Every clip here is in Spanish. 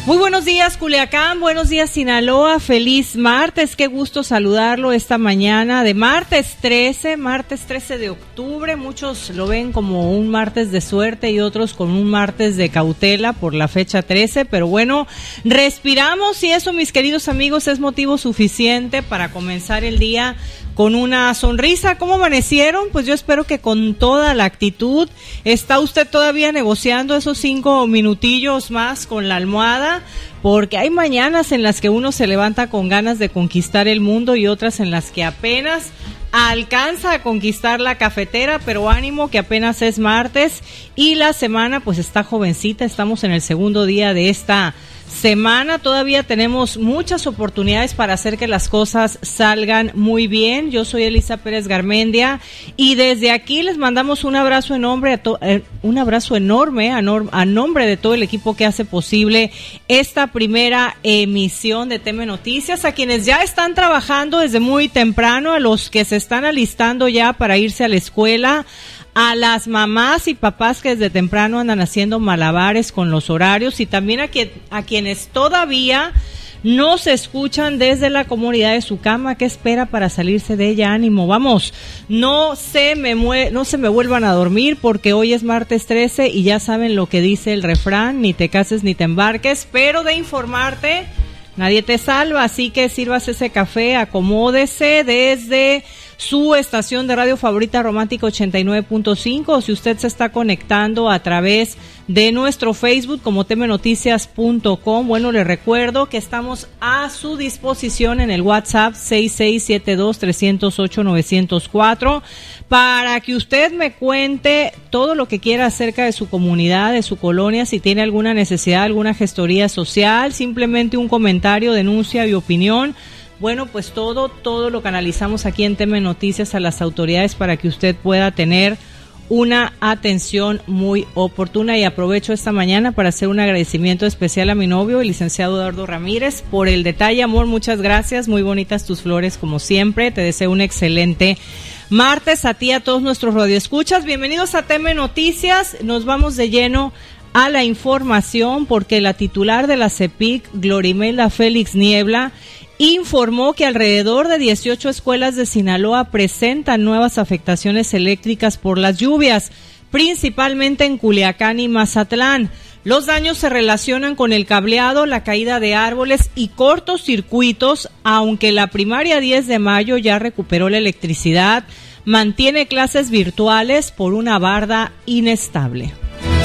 Muy buenos días, Culiacán, buenos días, Sinaloa, feliz martes, qué gusto saludarlo esta mañana de martes 13 de octubre, muchos lo ven como un martes de suerte y otros con un martes de cautela por la fecha 13, pero bueno, respiramos y eso, mis queridos amigos, es motivo suficiente para comenzar el día con una sonrisa. ¿Cómo amanecieron? Pues yo espero que con toda la actitud. ¿Está usted todavía negociando esos 5 minutillos más con la almohada? Porque hay mañanas en las que uno se levanta con ganas de conquistar el mundo y otras en las que apenas alcanza a conquistar la cafetera, pero ánimo que apenas es martes y la semana pues está jovencita, estamos en el segundo día de esta semana, todavía tenemos muchas oportunidades para hacer que las cosas salgan muy bien. Yo soy Elisa Pérez Garmendia y desde aquí les mandamos un abrazo enorme a nombre de todo el equipo que hace posible esta primera emisión de TM Noticias, a quienes ya están trabajando desde muy temprano, a los que se están alistando ya para irse a la escuela, a las mamás y papás que desde temprano andan haciendo malabares con los horarios y también a quienes todavía no se escuchan desde la comodidad de su cama. ¿Qué espera para salirse de ella? Ánimo, vamos, no se me vuelvan a dormir porque hoy es martes 13 y ya saben lo que dice el refrán, ni te cases ni te embarques, pero de informarte nadie te salva, así que sírvase ese café, acomódese desde su estación de radio favorita Romántica 89.5, o si usted se está conectando a través de nuestro Facebook como tmnoticias.com, bueno, le recuerdo que estamos a su disposición en el WhatsApp 6672-308-904 para que usted me cuente todo lo que quiera acerca de su comunidad, de su colonia, si tiene alguna necesidad, alguna gestoría social, simplemente un comentario, denuncia y opinión. Bueno, pues todo lo canalizamos aquí en TM Noticias a las autoridades para que usted pueda tener una atención muy oportuna. Y aprovecho esta mañana para hacer un agradecimiento especial a mi novio, el licenciado Eduardo Ramírez, por el detalle, amor, muchas gracias, muy bonitas tus flores como siempre, te deseo un excelente martes a ti, a todos nuestros radioescuchas. Bienvenidos a TM Noticias, nos vamos de lleno a la información porque la titular de la CEPIC, Glorimelda Félix Niebla, informó que alrededor de 18 escuelas de Sinaloa presentan nuevas afectaciones eléctricas por las lluvias, principalmente en Culiacán y Mazatlán. Los daños se relacionan con el cableado, la caída de árboles y cortocircuitos, aunque la primaria 10 de mayo ya recuperó la electricidad, mantiene clases virtuales por una barda inestable.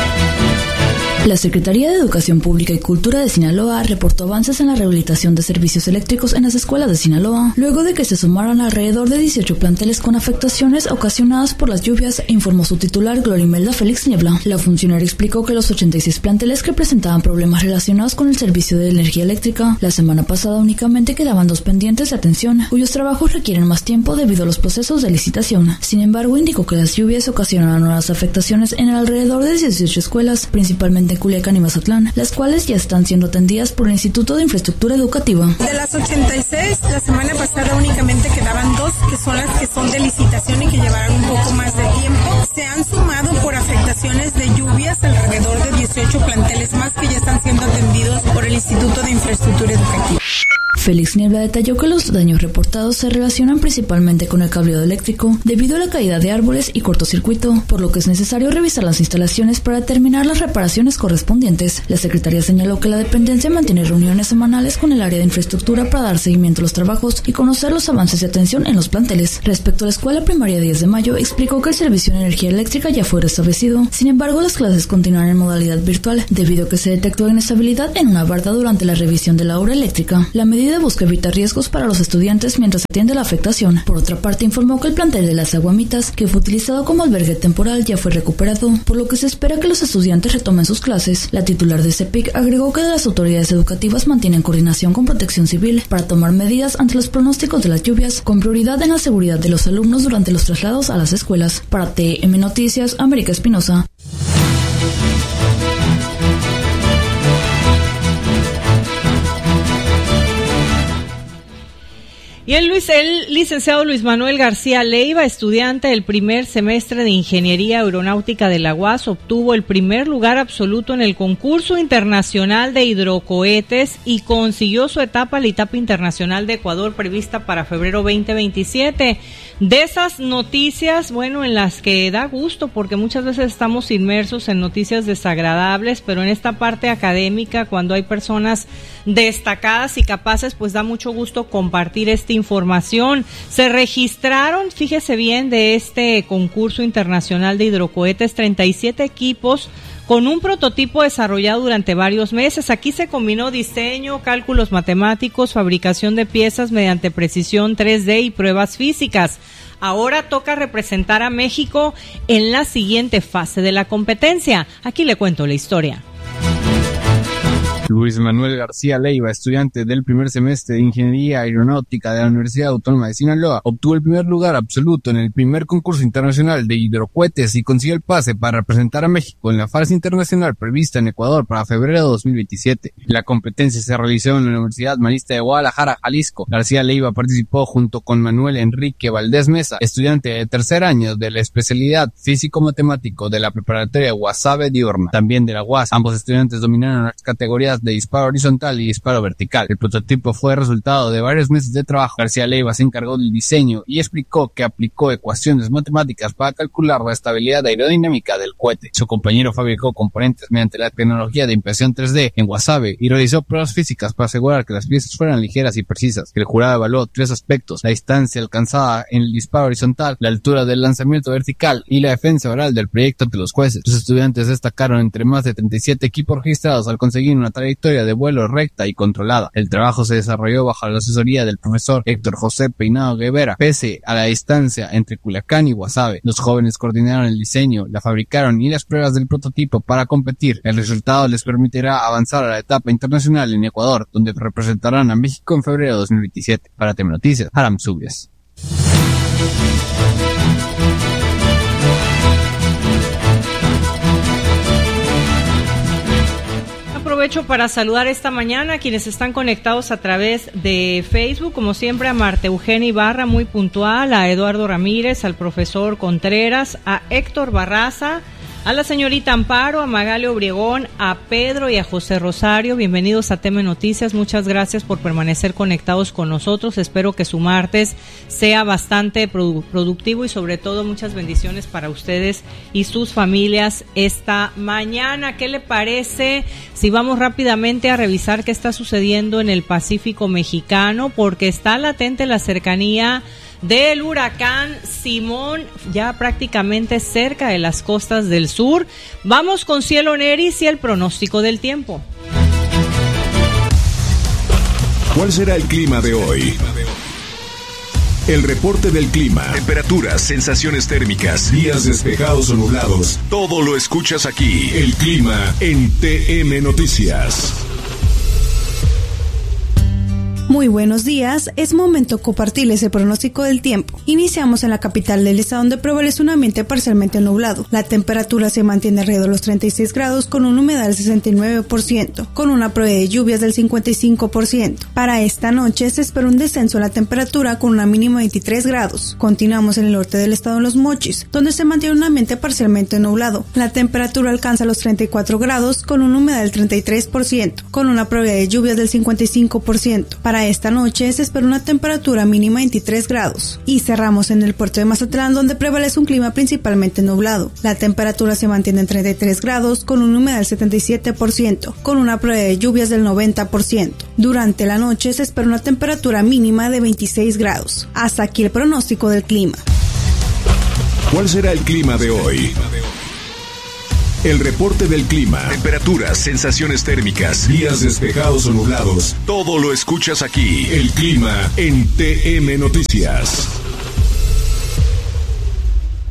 La Secretaría de Educación Pública y Cultura de Sinaloa reportó avances en la rehabilitación de servicios eléctricos en las escuelas de Sinaloa, luego de que se sumaran alrededor de 18 planteles con afectaciones ocasionadas por las lluvias, informó su titular Glorimelda Félix Niebla. La funcionaria explicó que los 86 planteles que presentaban problemas relacionados con el servicio de energía eléctrica, la semana pasada únicamente quedaban 2 pendientes de atención, cuyos trabajos requieren más tiempo debido a los procesos de licitación. Sin embargo, indicó que las lluvias ocasionaron nuevas afectaciones en alrededor de 18 escuelas, principalmente Culiacán y Mazatlán, las cuales ya están siendo atendidas por el Instituto de Infraestructura Educativa. De las 86, la semana pasada únicamente quedaban 2, que son las que son de licitación y que llevarán un poco más de tiempo. Se han sumado por afectaciones de lluvias alrededor de 18 planteles más que ya están siendo atendidos por el Instituto de Infraestructura Educativa. Félix Niebla detalló que los daños reportados se relacionan principalmente con el cableado eléctrico debido a la caída de árboles y cortocircuito, por lo que es necesario revisar las instalaciones para terminar las reparaciones correspondientes. La secretaria señaló que la dependencia mantiene reuniones semanales con el área de infraestructura para dar seguimiento a los trabajos y conocer los avances de atención en los planteles. Respecto a la escuela primaria 10 de mayo, explicó que el servicio de energía eléctrica ya fue restablecido. Sin embargo, las clases continúan en modalidad virtual debido a que se detectó inestabilidad en una barda durante la revisión de la obra eléctrica. La medida busca evitar riesgos para los estudiantes mientras se atiende la afectación. Por otra parte, informó que el plantel de las Aguamitas, que fue utilizado como albergue temporal, ya fue recuperado, por lo que se espera que los estudiantes retomen sus clases. La titular de CEPIC agregó que las autoridades educativas mantienen coordinación con Protección Civil para tomar medidas ante los pronósticos de las lluvias, con prioridad en la seguridad de los alumnos durante los traslados a las escuelas. Para TM Noticias, América Espinosa. Y el licenciado Luis Manuel García Leiva, estudiante del primer semestre de Ingeniería Aeronáutica de la UAS, obtuvo el primer lugar absoluto en el concurso internacional de hidrocohetes y consiguió su etapa, la etapa internacional de Ecuador, prevista para febrero 2027. De esas noticias, bueno, en las que da gusto, porque muchas veces estamos inmersos en noticias desagradables, pero en esta parte académica, cuando hay personas destacadas y capaces, pues da mucho gusto compartir esta información. Se registraron, fíjese bien, de este concurso internacional de hidrocohetes 37 equipos con un prototipo desarrollado durante varios meses. Aquí se combinó diseño, cálculos matemáticos, fabricación de piezas mediante precisión 3D y pruebas físicas. Ahora toca representar a México en la siguiente fase de la competencia. Aquí le cuento la historia. Luis Manuel García Leiva, estudiante del primer semestre de Ingeniería Aeronáutica de la Universidad Autónoma de Sinaloa, obtuvo el primer lugar absoluto en el primer concurso internacional de hidrocohetes y consiguió el pase para representar a México en la fase internacional prevista en Ecuador para febrero de 2027. La competencia se realizó en la Universidad Marista de Guadalajara, Jalisco. García Leiva participó junto con Manuel Enrique Valdés Mesa, estudiante de tercer año de la especialidad físico-matemático de la preparatoria Guasave Diurna, también de la UAS. Ambos estudiantes dominaron las categorías de disparo horizontal y disparo vertical. El prototipo fue resultado de varios meses de trabajo. García Leiva se encargó del diseño y explicó que aplicó ecuaciones matemáticas para calcular la estabilidad aerodinámica del cohete. Su compañero fabricó componentes mediante la tecnología de impresión 3D en Guasave y realizó pruebas físicas para asegurar que las piezas fueran ligeras y precisas. El jurado evaluó 3 aspectos: la distancia alcanzada en el disparo horizontal, la altura del lanzamiento vertical y la defensa oral del proyecto ante los jueces. Los estudiantes destacaron entre más de 37 equipos registrados al conseguir una trayectoria de vuelo recta y controlada. El trabajo se desarrolló bajo la asesoría del profesor Héctor José Peinado Guevara. Pese a la distancia entre Culiacán y Guasave, los jóvenes coordinaron el diseño, la fabricaron y las pruebas del prototipo para competir. El resultado les permitirá avanzar a la etapa internacional en Ecuador, donde representarán a México en febrero de 2027. Para TEM Noticias, Aram Subias. Aprovecho para saludar esta mañana a quienes están conectados a través de Facebook, como siempre a Marta Eugenia Ibarra, muy puntual, a Eduardo Ramírez, al profesor Contreras, a Héctor Barraza, a la señorita Amparo, a Magali Obregón, a Pedro y a José Rosario. Bienvenidos a TEM Noticias, muchas gracias por permanecer conectados con nosotros. Espero que su martes sea bastante productivo y sobre todo muchas bendiciones para ustedes y sus familias esta mañana. ¿Qué le parece si vamos rápidamente a revisar qué está sucediendo en el Pacífico mexicano? Porque está latente la cercanía del huracán Simón, ya prácticamente cerca de las costas del sur. Vamos con Cielo Neris y el pronóstico del tiempo. ¿Cuál será el clima de hoy? El reporte del clima, temperaturas, sensaciones térmicas, días despejados o nublados. Todo lo escuchas aquí. El clima en TM Noticias. Muy buenos días, es momento de compartirles el pronóstico del tiempo. Iniciamos en la capital del estado, donde prevalece un ambiente parcialmente nublado. La temperatura se mantiene alrededor de los 36 grados con una humedad del 69%, con una probabilidad de lluvias del 55%. Para esta noche se espera un descenso en la temperatura con una mínima de 23 grados. Continuamos en el norte del estado, en Los Mochis, donde se mantiene un ambiente parcialmente nublado. La temperatura alcanza los 34 grados con una humedad del 33%, con una probabilidad de lluvias del 55%. Para esta noche se espera una temperatura mínima de 23 grados. Y cerramos en el puerto de Mazatlán, donde prevalece un clima principalmente nublado. La temperatura se mantiene en 33 grados con una humedad del 77%, con una probabilidad de lluvias del 90%. Durante la noche se espera una temperatura mínima de 26 grados. Hasta aquí el pronóstico del clima. ¿Cuál será el clima de hoy? El reporte del clima, temperaturas, sensaciones térmicas, días despejados o nublados. Todo lo escuchas aquí. El clima en TM Noticias.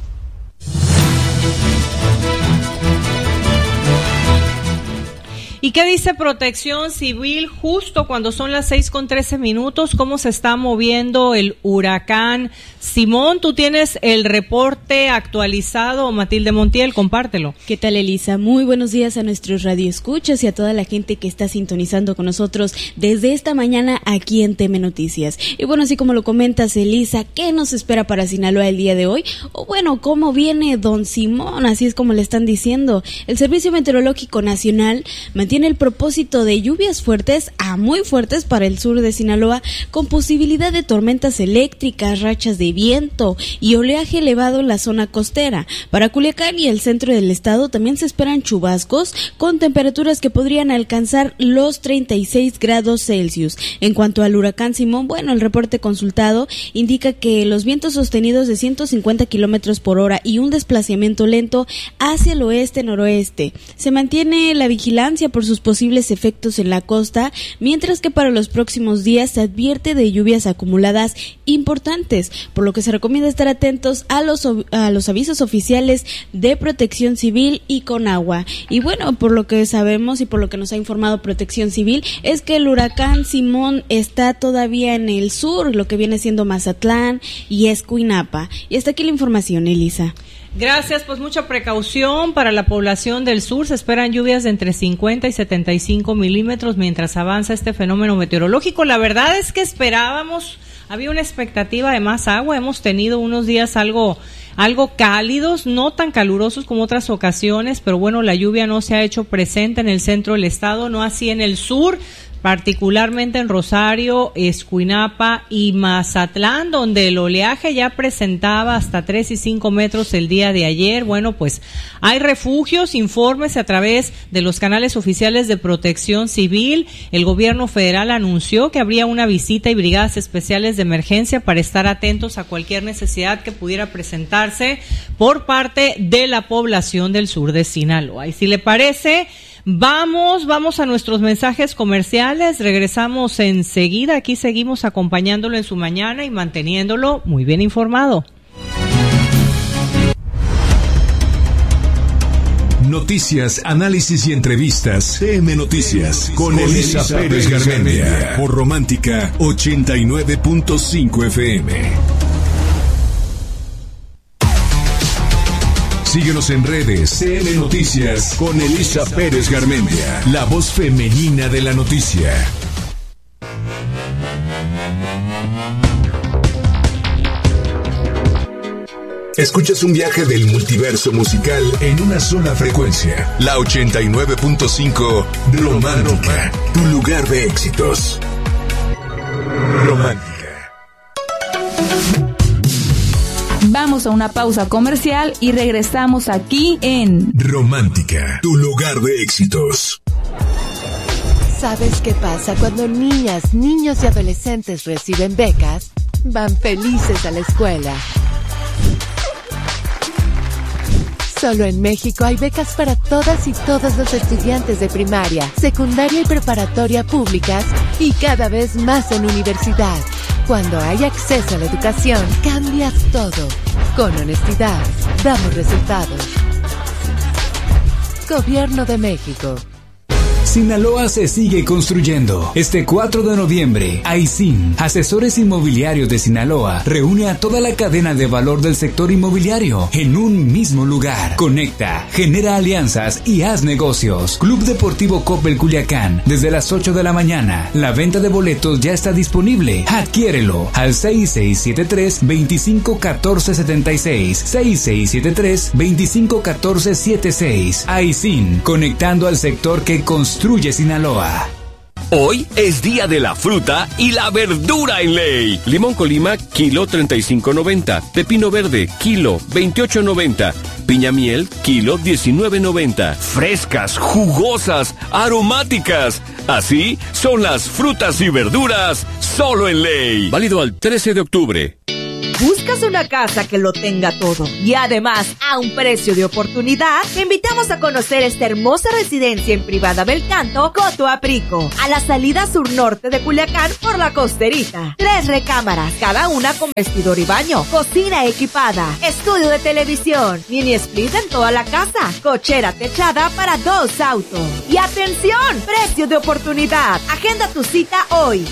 ¿Y qué dice Protección Civil justo cuando son las 6:13? ¿Cómo se está moviendo el huracán Simón? Tú tienes el reporte actualizado, Matilde Montiel, compártelo. ¿Qué tal, Elisa? Muy buenos días a nuestros radioescuchas y a toda la gente que está sintonizando con nosotros desde esta mañana aquí en TM Noticias. Y bueno, así como lo comentas, Elisa, ¿qué nos espera para Sinaloa el día de hoy? O bueno, ¿cómo viene Don Simón? Así es como le están diciendo. El Servicio Meteorológico Nacional mantiene el propósito de lluvias fuertes a muy fuertes para el sur de Sinaloa, con posibilidad de tormentas eléctricas, rachas de viento y oleaje elevado en la zona costera. Para Culiacán y el centro del estado también se esperan chubascos con temperaturas que podrían alcanzar los 36 grados Celsius. En cuanto al huracán Simón, bueno, el reporte consultado indica que los vientos sostenidos de 150 kilómetros por hora y un desplazamiento lento hacia el oeste-noroeste. Se mantiene la vigilancia por sus posibles efectos en la costa, mientras que para los próximos días se advierte de lluvias acumuladas importantes, por lo que se recomienda estar atentos a los avisos oficiales de Protección Civil y Conagua. Y bueno, por lo que sabemos y por lo que nos ha informado Protección Civil, es que el huracán Simón está todavía en el sur, lo que viene siendo Mazatlán y Escuinapa. Y hasta aquí la información, Elisa. Gracias, pues mucha precaución para la población del sur. Se esperan lluvias de entre 50 y 75 milímetros mientras avanza este fenómeno meteorológico. La verdad es que había una expectativa de más agua. Hemos tenido unos días algo cálidos, no tan calurosos como otras ocasiones, pero bueno, la lluvia no se ha hecho presente en el centro del estado, no así en el sur, particularmente en Rosario, Escuinapa y Mazatlán, donde el oleaje ya presentaba hasta 3 y 5 metros el día de ayer. Bueno, pues hay refugios, informes a través de los canales oficiales de Protección Civil. El gobierno federal anunció que habría una visita y brigadas especiales de emergencia para estar atentos a cualquier necesidad que pudiera presentarse por parte de la población del sur de Sinaloa. Y si le parece, Vamos a nuestros mensajes comerciales, regresamos enseguida, aquí seguimos acompañándolo en su mañana y manteniéndolo muy bien informado. Noticias, análisis y entrevistas. TM Noticias con Elisa Pérez Garmendia por Romántica 89.5 FM. Síguenos en redes. TM Noticias con Elisa Pérez Garmendia, la voz femenina de la noticia. Escuchas un viaje del multiverso musical en una sola frecuencia. La 89.5 Romántica, tu lugar de éxitos. Romántica. Vamos a una pausa comercial y regresamos aquí en Romántica, tu lugar de éxitos. ¿Sabes qué pasa cuando niñas, niños y adolescentes reciben becas? Van felices a la escuela. Solo en México hay becas para todas y todos los estudiantes de primaria, secundaria y preparatoria públicas y cada vez más en universidad. Cuando hay acceso a la educación, cambias todo. Con honestidad, damos resultados. Gobierno de México. Sinaloa se sigue construyendo. Este 4 de noviembre, AISIN, Asesores Inmobiliarios de Sinaloa, reúne a toda la cadena de valor del sector inmobiliario en un mismo lugar. Conecta, genera alianzas y haz negocios. Club Deportivo Coppel Culiacán, desde las 8 de la mañana. La venta de boletos ya está disponible. Adquiérelo al 6673-251476. 6673-251476. AISIN, conectando al sector que construye Sinaloa. Hoy es día de la fruta y la verdura en Ley. Limón Colima, kilo 35.90. Pepino verde, kilo 28.90. Piña miel, kilo 19.90. Frescas, jugosas, aromáticas. Así son las frutas y verduras, solo en Ley. Válido al 13 de octubre. ¿Buscas una casa que lo tenga todo y además a un precio de oportunidad? Te invitamos a conocer esta hermosa residencia en Privada Belcanto, Coto Aprico, a la salida sur norte de Culiacán por la Costerita. 3 recámaras, cada una con vestidor y baño, cocina equipada, estudio de televisión, mini split en toda la casa, cochera techada para 2 autos. Y atención, precio de oportunidad. Agenda tu cita hoy,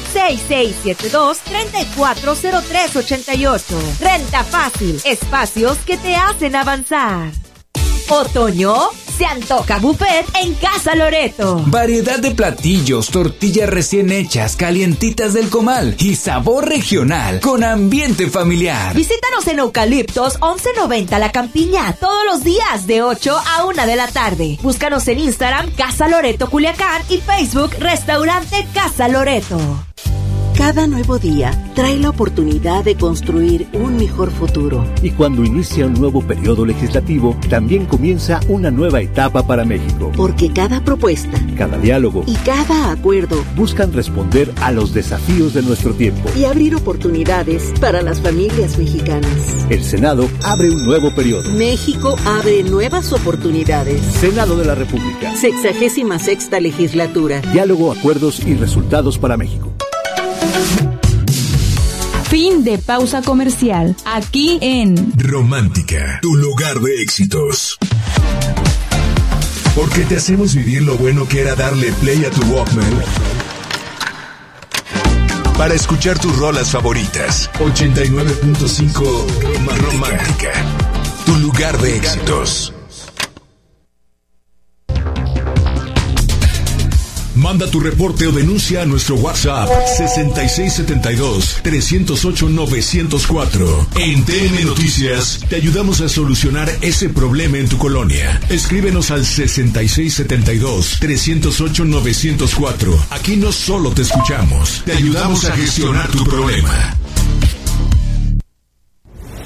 6672-340388. Renta fácil, espacios que te hacen avanzar. Otoño, se antoja buffet en Casa Loreto. Variedad de platillos, tortillas recién hechas, calientitas del comal y sabor regional con ambiente familiar. Visítanos en Eucaliptos 1190 La Campiña todos los días de 8 a 1 de la tarde. Búscanos en Instagram Casa Loreto Culiacán y Facebook Restaurante Casa Loreto. Cada nuevo día trae la oportunidad de construir un mejor futuro. Y cuando inicia un nuevo periodo legislativo, también comienza una nueva etapa para México. Porque cada propuesta, cada diálogo y cada acuerdo buscan responder a los desafíos de nuestro tiempo y abrir oportunidades para las familias mexicanas. El Senado abre un nuevo periodo. México abre nuevas oportunidades. Senado de la República. 66ª legislatura. Diálogo, acuerdos y resultados para México. Fin de pausa comercial. Aquí en Romántica, tu lugar de éxitos. Porque te hacemos vivir lo bueno que era darle play a tu Walkman para escuchar tus rolas favoritas. 89.5 Romántica, tu lugar de éxitos. Manda tu reporte o denuncia a nuestro WhatsApp 6672-308-904. En TN Noticias te ayudamos a solucionar ese problema en tu colonia. Escríbenos al 6672-308-904. Aquí no solo te escuchamos, te ayudamos a gestionar tu problema.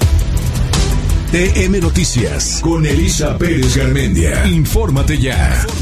TM Noticias con Elisa Pérez Garmendia. Infórmate ya.